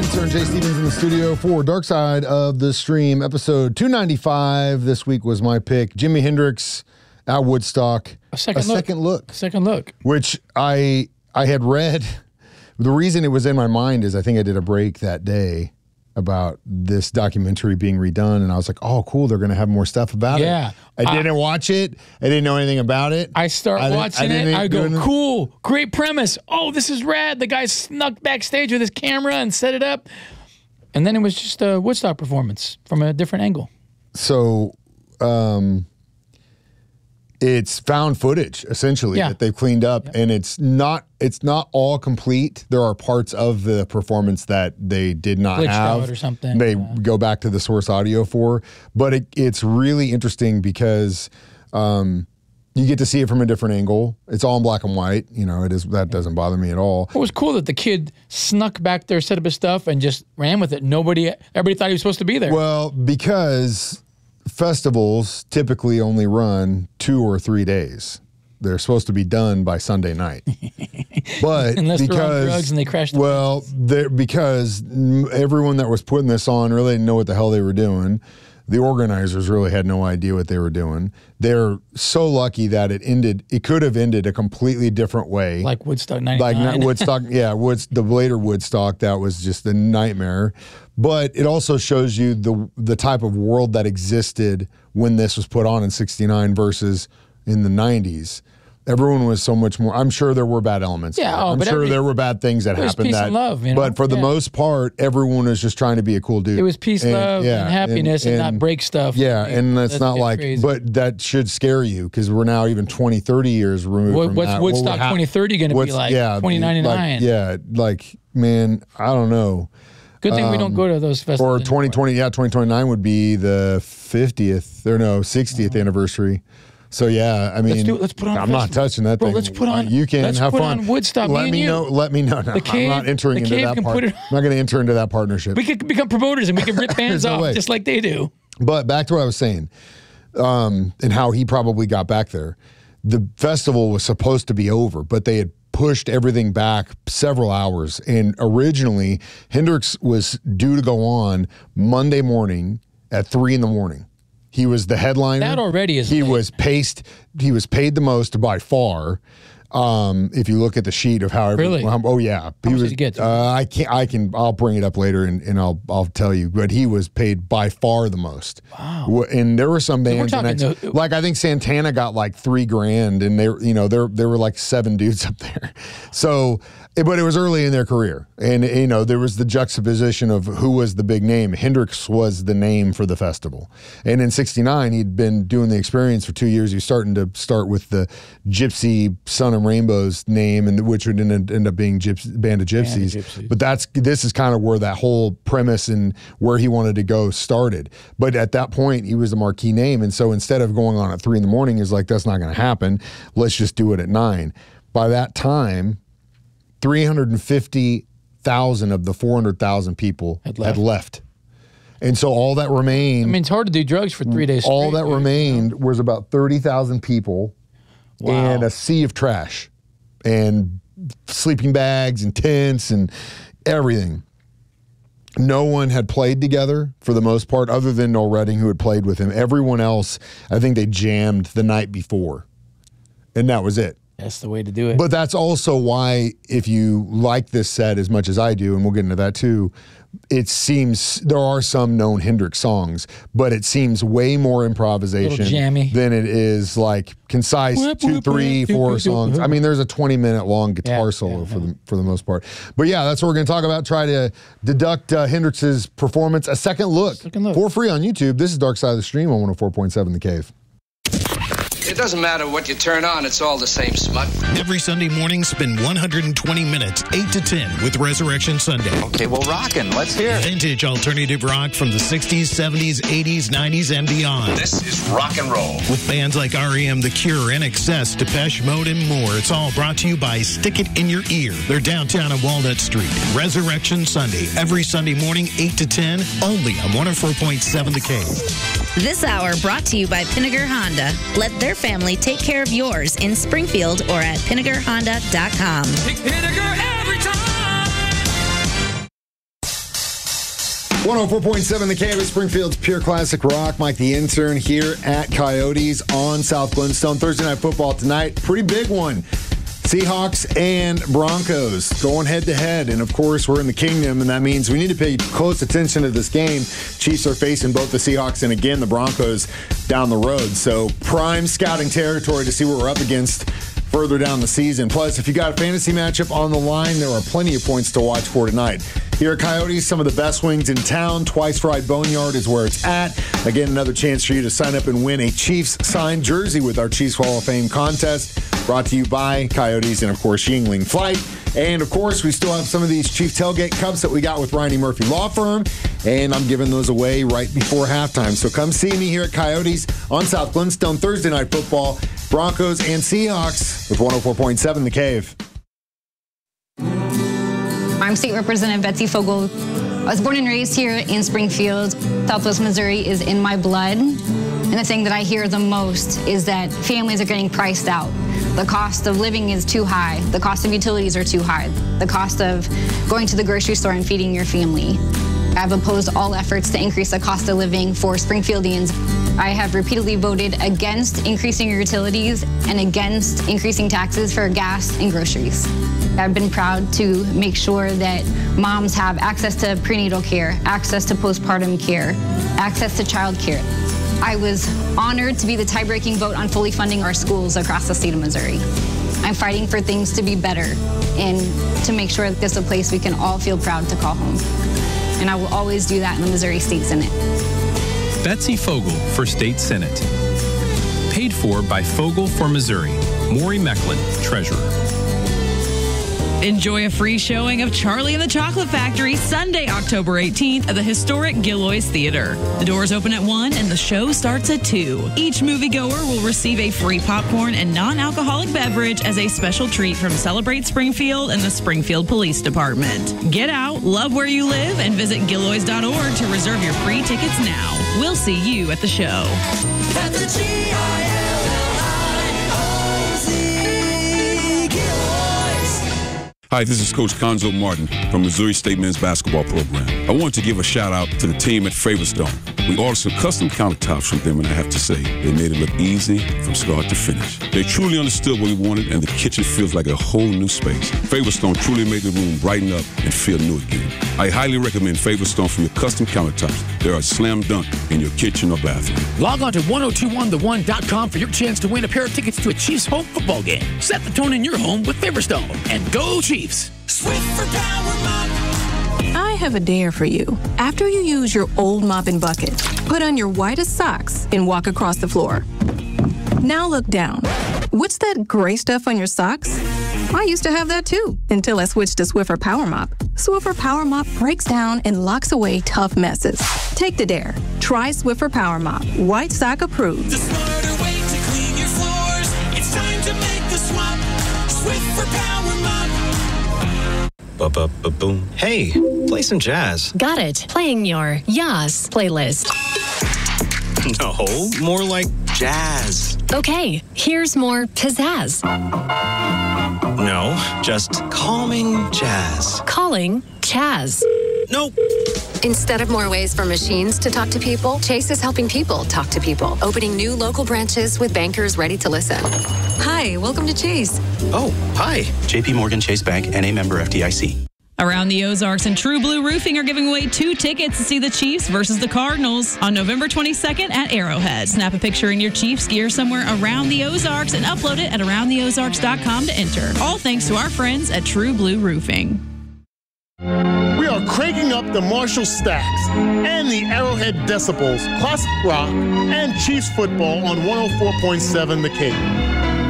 Intern Jay Stevens in the studio for Dark Side of the Stream, episode 295. This week was my pick, Jimi Hendrix at Woodstock. A second look. Which I had read. The reason it was in my mind is I think I did a break that day about this documentary being redone, and I was like, oh, cool, they're going to have more stuff about it. Yeah. I didn't watch it. I didn't know anything about it. I start watching it. I go, cool, great premise. Oh, this is rad. The guy snuck backstage with his camera and set it up. And then it was just a Woodstock performance from a different angle. So it's found footage, essentially, that they've cleaned up, and it's not all complete. There are parts of the performance that they did not glitched have out or something. They go back to the source audio for, but it's really interesting because you get to see it from a different angle. It's all in black and white. You know, that doesn't bother me at all. It was cool that the kid snuck back there, set up his stuff, and just ran with it. Everybody thought he was supposed to be there. Well, because festivals typically only run 2 or 3 days. They're supposed to be done by Sunday night. But unless they're on drugs and they crashed. Well, because everyone that was putting this on really didn't know what the hell they were doing. The organizers really had no idea what they were doing. They're so lucky that it could have ended a completely different way. Like Woodstock 99. Like Woodstock, the later Woodstock, that was just a nightmare. But it also shows you the type of world that existed when this was put on in 69 versus in the 90s. Everyone was so much more. I'm sure there were bad elements. Yeah, I'm sure there were bad things that happened. Peace and love, you know? But for the most part, everyone was just trying to be a cool dude. It was peace, love, and happiness, and not break stuff. Yeah, and that's not like, crazy. But that should scare you because we're now even 20, 30 years removed from what's that. Woodstock 2030 going to be like? 2099. Man, I don't know. Good thing we don't go to those festivals. Or 2020, 2029 would be the 60th anniversary. So yeah, I mean, let's put on. I'm not touching that thing. Let's put on. You can let's have put fun. On Woodstock. Let me know. No, I'm not entering into that part. I'm not going to enter into that partnership. We could become promoters and we can rip bands off just like they do. But back to what I was saying, and how he probably got back there. The festival was supposed to be over, but they had pushed everything back several hours. And originally, Hendrix was due to go on Monday morning at 3 a.m. He was the headliner. That already is. He was paid the most by far. If you look at the sheet of how everyone, really? Oh yeah, he was. I'll bring it up later and I'll tell you. But he was paid by far the most. Wow. And there were some bands, like I think Santana got like $3,000, and there were like 7 dudes up there. So, but it was early in their career, and there was the juxtaposition of who was the big name. Hendrix was the name for the festival, and in '69 he'd been doing the experience for 2 years. He was starting with the Gypsy Sun and Rainbows name, and which would end up being Band of Gypsies. But this is kind of where that whole premise and where he wanted to go started. But at that point, he was the marquee name, and so instead of going on at 3 a.m, he's like, that's not going to happen. Let's just do it at 9. By that time, 350,000 of the 400,000 people had left. And so all that remained... I mean, it's hard to do drugs for 3 days straight. All that remained was about 30,000 people and a sea of trash and sleeping bags and tents and everything. No one had played together for the most part other than Noel Redding, who had played with him. Everyone else, I think they jammed the night before. And that was it. That's the way to do it. But that's also why, if you like this set as much as I do, and we'll get into that too, it seems there are some known Hendrix songs, but it seems way more improvisation than it is like concise 2, 3, 4 songs. I mean, there's a 20-minute long guitar solo for the most part. But yeah, that's what we're going to talk about. Try to deduct Hendrix's performance. A second look for free on YouTube. This is Dark Side of the Stream on 104.7 The Cave. It doesn't matter what you turn on, it's all the same smut. Every Sunday morning, spend 120 minutes, 8 to 10, with Resurrection Sunday. Okay, well, rockin'. Let's hear it. Vintage alternative rock from the 60s, 70s, 80s, 90s, and beyond. This is rock and roll. With bands like R.E.M., The Cure, NXS, Depeche Mode, and more. It's all brought to you by Stick It in Your Ear. They're downtown on Walnut Street. Resurrection Sunday, every Sunday morning, 8 to 10, only on 104.7 The Cave. This hour brought to you by Pinnager Honda. Let their family take care of yours in Springfield or at PinnagerHonda.com. Pick Pinnager every time. 104.7 The Cave, Springfield's Pure Classic Rock. Mike the Intern here at Coyotes on South Glenstone. Thursday Night Football tonight. Pretty big one. Seahawks and Broncos going head-to-head. And, of course, we're in the Kingdom, and that means we need to pay close attention to this game. Chiefs are facing both the Seahawks and, again, the Broncos down the road. So prime scouting territory to see what we're up against further down the season. Plus, if you got a fantasy matchup on the line, there are plenty of points to watch for tonight. Here at Coyotes, some of the best wings in town. Twice Fried Boneyard is where it's at. Again, another chance for you to sign up and win a Chiefs signed jersey with our Chiefs Hall of Fame contest. Brought to you by Coyotes and, of course, Yingling Flight. And, of course, we still have some of these Chief Tailgate Cups that we got with Riney Murphy Law Firm. And I'm giving those away right before halftime. So come see me here at Coyotes on South Glenstone. Thursday Night Football, Broncos and Seahawks with 104.7 The Cave. I'm State Representative Betsy Fogel. I was born and raised here in Springfield. Southwest Missouri is in my blood. And the thing that I hear the most is that families are getting priced out. The cost of living is too high. The cost of utilities are too high. The cost of going to the grocery store and feeding your family. I've opposed all efforts to increase the cost of living for Springfieldians. I have repeatedly voted against increasing utilities and against increasing taxes for gas and groceries. I've been proud to make sure that moms have access to prenatal care, access to postpartum care, access to child care. I was honored to be the tie-breaking vote on fully funding our schools across the state of Missouri. I'm fighting for things to be better and to make sure that this is a place we can all feel proud to call home. And I will always do that in the Missouri State Senate. Betsy Fogel for State Senate. Paid for by Fogel for Missouri. Maury Mecklin, Treasurer. Enjoy a free showing of Charlie and the Chocolate Factory Sunday, October 18th at the historic Gilloy's Theater. The doors open at 1 and the show starts at 2. Each moviegoer will receive a free popcorn and non-alcoholic beverage as a special treat from Celebrate Springfield and the Springfield Police Department. Get out, love where you live, and visit Gilloys.org to reserve your free tickets now. We'll see you at the show. At the Hi, this is Coach Conzo Martin from Missouri State Men's Basketball Program. I want to give a shout out to the team at Favorstone. We ordered some custom countertops from them, and I have to say, they made it look easy from start to finish. They truly understood what we wanted, and the kitchen feels like a whole new space. Favorstone truly made the room brighten up and feel new again. I highly recommend Favorstone for your custom countertops. They're a slam dunk in your kitchen or bathroom. Log on to 1021theone.com for your chance to win a pair of tickets to a Chiefs home football game. Set the tone in your home with Favorstone, and go Chiefs! Swiffer Power Mop. I have a dare for you. After you use your old mopping bucket, put on your whitest socks and walk across the floor. Now look down. What's that gray stuff on your socks? I used to have that too, until I switched to Swiffer Power Mop. Swiffer Power Mop breaks down and locks away tough messes. Take the dare. Try Swiffer Power Mop. White sock approved. The smarter way to clean your floors. It's time to make the swap. Swiffer Power Mop. Boom. Hey, play some jazz. Got it. Playing your Yas playlist. No, more like jazz. Okay, here's more pizzazz. No, just calming jazz. Calling Chaz. Nope. Instead of more ways for machines to talk to people, Chase is helping people talk to people, opening new local branches with bankers ready to listen. Hi, welcome to Chase. Oh, hi. JP Morgan Chase Bank, NA member FDIC. Around the Ozarks and True Blue Roofing are giving away 2 tickets to see the Chiefs versus the Cardinals on November 22nd at Arrowhead. Snap a picture in your Chiefs gear somewhere around the Ozarks and upload it at aroundtheozarks.com to enter. All thanks to our friends at True Blue Roofing. We are cranking up the Marshall Stacks and the Arrowhead Decibels, Classic Rock, and Chiefs football on 104.7 The Cave.